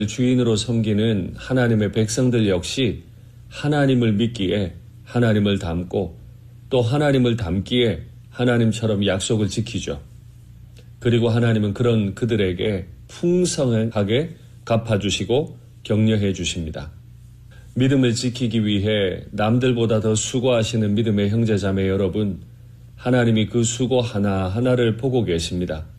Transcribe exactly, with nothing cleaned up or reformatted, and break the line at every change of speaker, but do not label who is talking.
주인으로 섬기는 하나님의 백성들 역시 하나님을 믿기에 하나님을 닮고 또 하나님을 닮기에 하나님처럼 약속을 지키죠. 그리고 하나님은 그런 그들에게 풍성하게 갚아주시고 격려해 주십니다. 믿음을 지키기 위해 남들보다 더 수고하시는 믿음의 형제자매 여러분, 하나님이 그 수고 하나하나를 보고 계십니다.